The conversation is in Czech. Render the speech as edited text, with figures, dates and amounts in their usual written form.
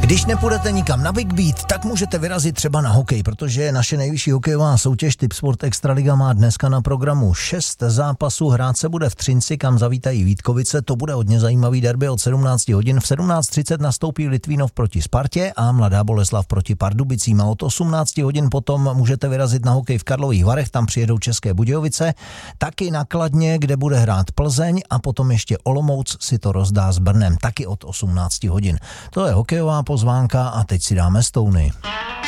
Když nepůjdete nikam na Big Beat, tak můžete vyrazit třeba na hokej, protože naše nejvyšší hokejová soutěž Tipsport Extraliga má dneska na programu 6 zápasů. Hrát se bude v Třinci, kam zavítají Vítkovice. To bude hodně zajímavý derby od 17 hodin. V 17:30 nastoupí Litvínov proti Spartě a Mladá Boleslav proti Pardubicím. A od 18 hodin potom můžete vyrazit na hokej v Karlových Varech, tam přijedou České Budějovice, taky na Kladně, kde bude hrát Plzeň, a potom ještě Olomouc si to rozdá s Brnem, taky od 18 hodin. To je hokejová pozvánka a teď si dáme stouny.